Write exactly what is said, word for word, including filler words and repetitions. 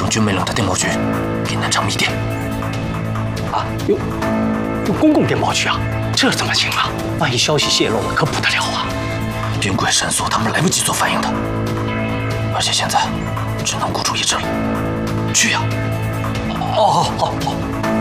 用军门冷的电报局给南昌密电。 啊，用用公共电报局啊？这怎么行啊？万一消息泄露了，可不得了啊！ 边柜闪烁，他们来不及做反应的。而且现在只能孤注一掷了。去呀！ 哦，好，好，好。